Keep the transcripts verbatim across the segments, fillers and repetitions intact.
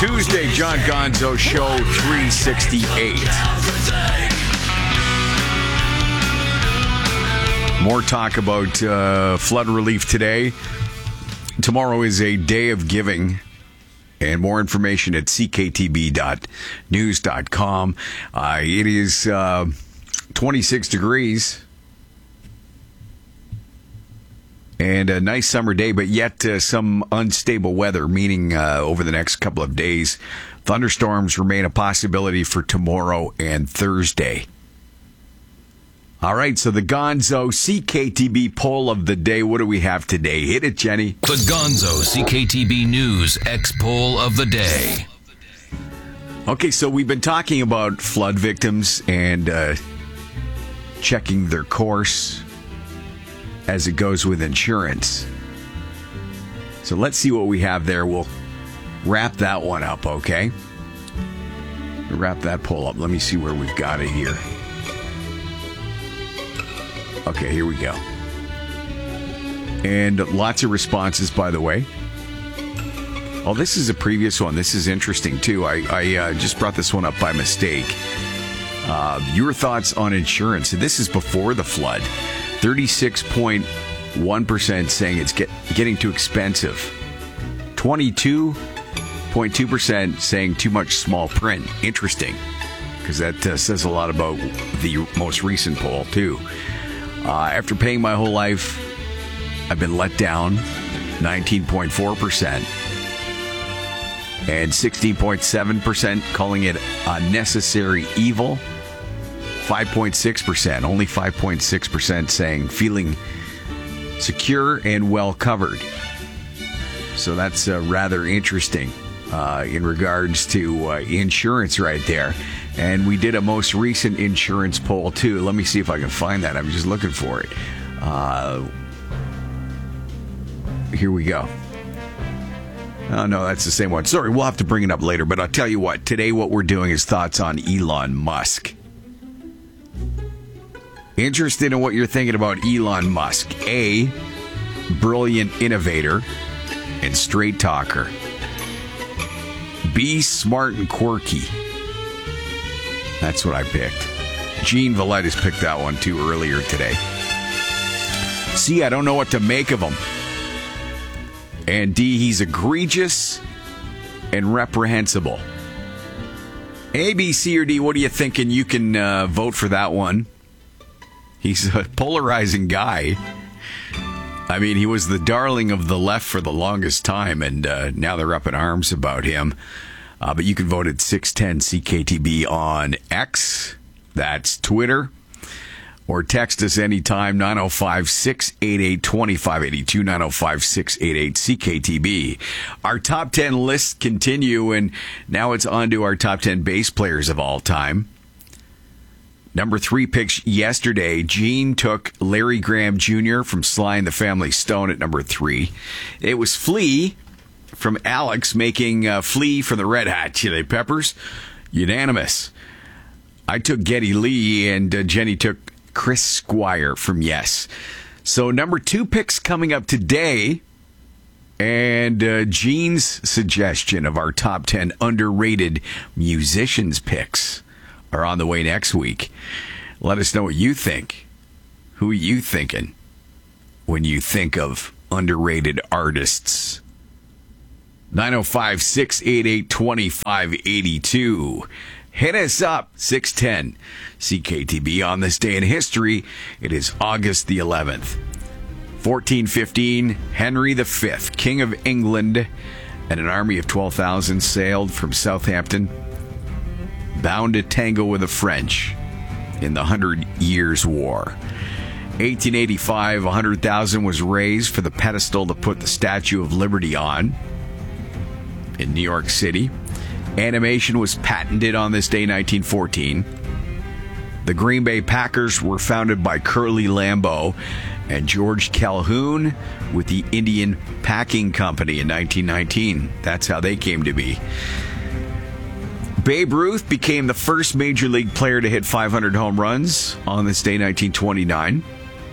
Tuesday, John Gonzo Show three sixty-eight. More talk about uh, flood relief today. Tomorrow is a day of giving. And more information at c k t b dot news dot com. Uh, it is uh, twenty-six degrees. And a nice summer day, but yet uh, some unstable weather, meaning uh, over the next couple of days, thunderstorms remain a possibility for tomorrow and Thursday. All right, so the Gonzo C K T B poll of the day. What do we have today? Hit it, Jenny. The Gonzo C K T B News X poll of the day. Okay, so we've been talking about flood victims and uh, checking their course as it goes with insurance. So let's see what we have there. We'll wrap that one up, okay? Wrap that poll up. Let me see where we've got it here. Okay, here we go. And lots of responses, by the way. Oh, this is a previous one. This is interesting, too. I, I uh, just brought this one up by mistake. Uh, your thoughts on insurance. This is before the flood. thirty-six point one percent saying it's get, getting too expensive. twenty-two point two percent saying too much small print. Interesting, because that uh, says a lot about the most recent poll, too. Uh, after paying my whole life, I've been let down, nineteen point four percent. And sixteen point seven percent calling it a necessary evil. five point six percent, only five point six percent saying feeling secure and well covered. So that's uh, rather interesting uh, in regards to uh, insurance right there. And we did a most recent insurance poll, too. Let me see if I can find that. I'm just looking for it. Uh, here we go. Oh, no, that's the same one. Sorry, we'll have to bring it up later. But I'll tell you what. Today what we're doing is thoughts on Elon Musk. Interested in what you're thinking about Elon Musk. A, brilliant innovator and straight talker. B, smart and quirky. That's what I picked. Gene Valitis picked that one too earlier today. C, I don't know what to make of him. And D, he's egregious and reprehensible. A, B, C, or D, what are you thinking? You can uh, vote for that one. He's a polarizing guy. I mean, he was the darling of the left for the longest time, and uh, now they're up in arms about him. Uh, but you can vote at six ten C K T B on X. That's Twitter. Or text us anytime, nine oh five, six eight eight, two five eight two, nine oh five, six eight eight, C K T B. Our top ten lists continue, and now it's on to our top ten bass players of all time. Number three picks yesterday. Gene took Larry Graham Junior from Sly and the Family Stone at number three. It was Flea from Alex making uh, Flea from the Red Hot Chili Peppers. Unanimous. I took Geddy Lee, and uh, Jenny took Chris Squire from Yes. So number two picks coming up today. And uh, Gene's suggestion of our top ten underrated musicians picks are on the way next week. Let us know what you think. Who are you thinking when you think of underrated artists? nine oh five, six eight eight, two five eight two. Hit us up, six ten C K T B. On this day in history, it is August the eleventh. fourteen fifteen, Henry the Fifth, King of England, and an army of twelve thousand sailed from Southampton, bound to tango with the French in the Hundred Years' War. eighteen eighty-five, one hundred thousand was raised for the pedestal to put the Statue of Liberty on in New York City. Animation was patented on this day, nineteen fourteen. The Green Bay Packers were founded by Curly Lambeau and George Calhoun with the Indian Packing Company in nineteen nineteen. That's how they came to be. Babe Ruth became the first major league player to hit five hundred home runs on this day, nineteen twenty-nine.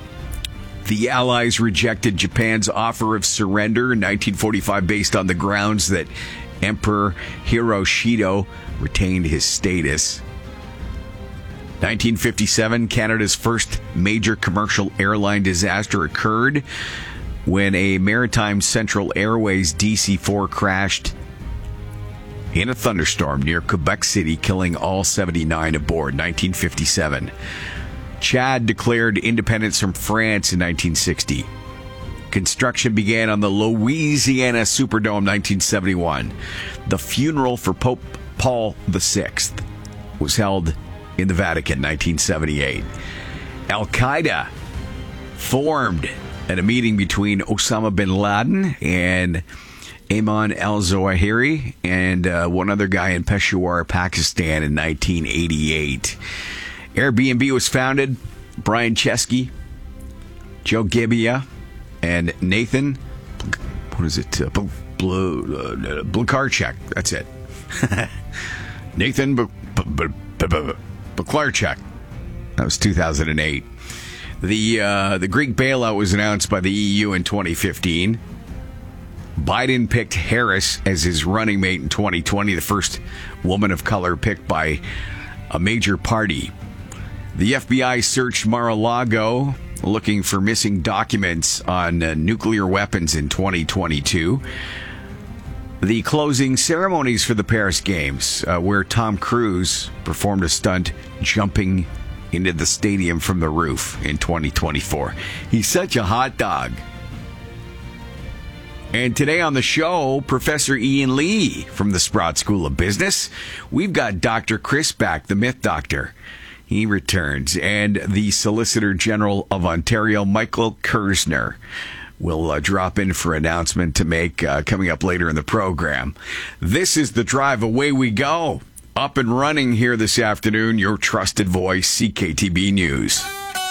The Allies rejected Japan's offer of surrender in nineteen forty-five based on the grounds that Emperor Hiroshito retained his status. nineteen fifty-seven, Canada's first major commercial airline disaster occurred when a Maritime Central Airways D C four crashed in a thunderstorm near Quebec City, killing all seventy-nine aboard. nineteen fifty-seven. Chad declared independence from France in nineteen sixty. Construction began on the Louisiana Superdome, nineteen seventy-one. The funeral for Pope Paul the Sixth was held in the Vatican, nineteen seventy-eight. Al-Qaeda formed at a meeting between Osama bin Laden and Ayman al-Zawahiri and uh, one other guy in Peshawar, Pakistan in nineteen eighty-eight. Airbnb was founded. Brian Chesky, Joe Gebbia, and Nathan, what is it? Uh, Blarczyk. That's it. Nathan Blarczyk. That was two thousand eight. The uh, the Greek bailout was announced by the E U in twenty fifteen. Biden picked Harris as his running mate in twenty twenty, the first woman of color picked by a major party. The F B I searched Mar-a-Lago looking for missing documents on uh, nuclear weapons in twenty twenty-two. The closing ceremonies for the Paris Games, uh, where Tom Cruise performed a stunt jumping into the stadium from the roof in twenty twenty-four. He's such a hot dog. And today on the show, Professor Ian Lee from the Sprott School of Business. We've got Doctor Chris back, the Myth Doctor. He returns. And the Solicitor General of Ontario, Michael Kersner, will uh, drop in for announcement to make uh, coming up later in the program. This is The Drive. Away we go. Up and running here this afternoon, your trusted voice, C K T B News.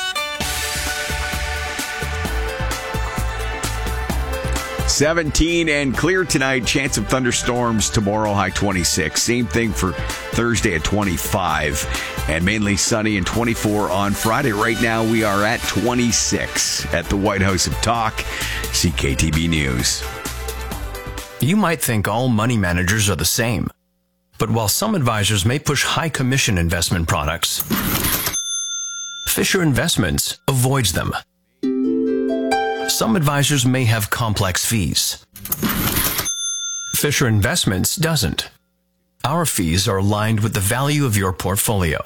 seventeen and clear tonight. Chance of thunderstorms tomorrow, high twenty-six. Same thing for Thursday at twenty-five. And mainly sunny and twenty-four on Friday. Right now we are at twenty-six at the White House of Talk. C K T B News. You might think all money managers are the same. But while some advisors may push high commission investment products, Fisher Investments avoids them. Some advisors may have complex fees. Fisher Investments doesn't. Our fees are aligned with the value of your portfolio.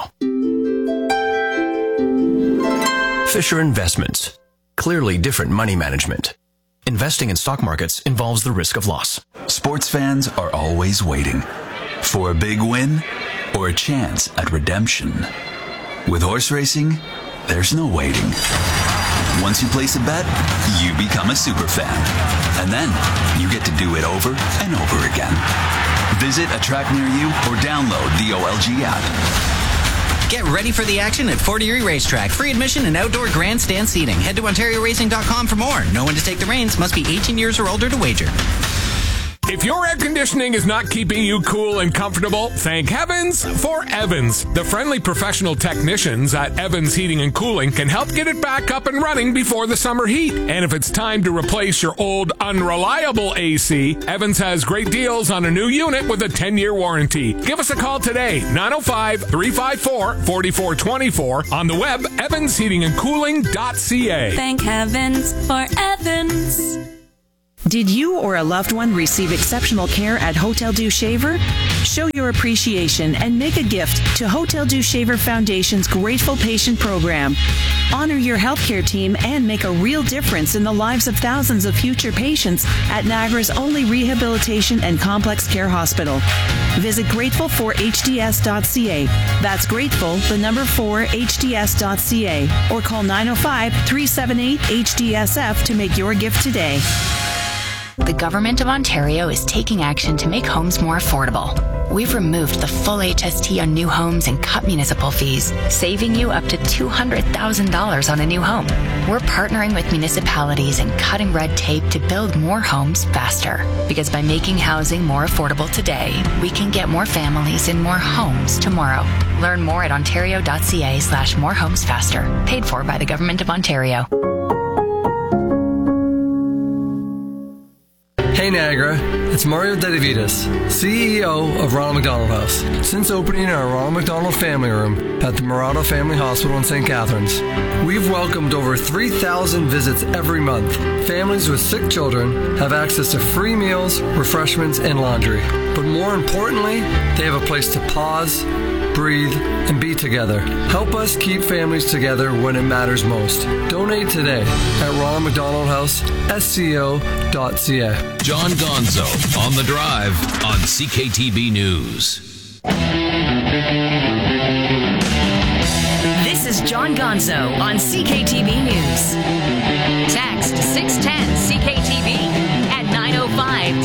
Fisher Investments. Clearly different money management. Investing in stock markets involves the risk of loss. Sports fans are always waiting for a big win or a chance at redemption. With horse racing, there's no waiting. Once you place a bet, you become a super fan. And then you get to do it over and over again. Visit a track near you or download the O L G app. Get ready for the action at Fort Erie Racetrack. Free admission and outdoor grandstand seating. Head to Ontario Racing dot com for more. Know when to take the reins. Must be eighteen years or older to wager. If your air conditioning is not keeping you cool and comfortable, thank heavens for Evans. The friendly professional technicians at Evans Heating and Cooling can help get it back up and running before the summer heat. And if it's time to replace your old unreliable A C, Evans has great deals on a new unit with a ten-year warranty. Give us a call today, nine oh five, three five four, four four two four, on the web, evans heating and cooling dot c a. Thank heavens for Evans. Did you or a loved one receive exceptional care at Hotel du Shaver? Show your appreciation and make a gift to Hotel du Shaver Foundation's Grateful Patient Program. Honor your healthcare team and make a real difference in the lives of thousands of future patients at Niagara's only rehabilitation and complex care hospital. Visit grateful for h d s dot c a. That's grateful, the number four, h d s dot c a. Or call nine oh five, three seven eight, H D S F to make your gift today. The Government of Ontario is taking action to make homes more affordable. We've removed the full H S T on new homes and cut municipal fees, saving you up to two hundred thousand dollars on a new home. We're partnering with municipalities and cutting red tape to build more homes faster. Because by making housing more affordable today, we can get more families in more homes tomorrow. Learn more at ontario dot c a slash more homes faster. Paid for by the Government of Ontario. Hey Niagara, it's Mario Dedivitas, C E O of Ronald McDonald House. Since opening our Ronald McDonald Family Room at the Murata Family Hospital in Saint Catharines, we've welcomed over three thousand visits every month. Families with sick children have access to free meals, refreshments, and laundry. But more importantly, they have a place to pause, breathe, and be together. Help us keep families together when it matters most. Donate today at Ronald McDonald House, S C O dot C A. John Gonzo on the Drive on C K T B News. This is John Gonzo on C K T B News. Text six ten C K T B at nine oh five